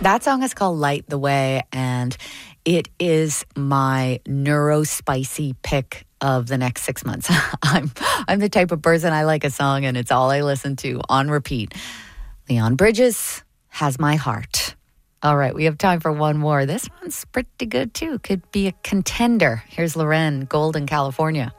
That song is called Light the Way, and it is my neuro-spicy pick of the next 6 months. I'm the type of person, I like a song and it's all I listen to on repeat. Leon Bridges, Has My Heart. All right, we have time for one more. This one's pretty good too. Could be a contender. Here's Loren, Golden, California.